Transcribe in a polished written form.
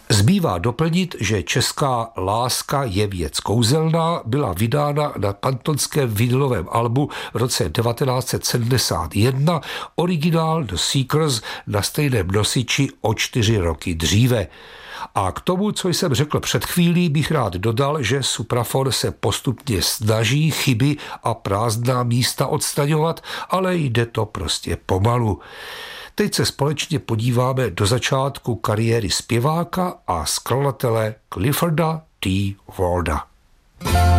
Zbývá doplnit, že česká Láska je věc kouzelná byla vydána na kantonském vinylovém albu v roce 1971, originál The Seekers na stejném nosiči o 4 roky dříve. A k tomu, co jsem řekl před chvílí, bych rád dodal, že Supraphon se postupně snaží chyby a prázdná místa odstraňovat, ale jde to prostě pomalu. Teď se společně podíváme do začátku kariéry zpěváka a skladatele Clifforda T. Warda.